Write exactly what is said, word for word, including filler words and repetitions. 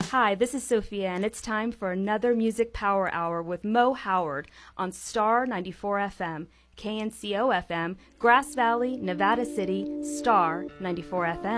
Hi, this is Sophia, and it's time for another Music Power Hour with Mo Howard on Star ninety-four F M, K N C O F M, Grass Valley, Nevada City, Star ninety-four F M.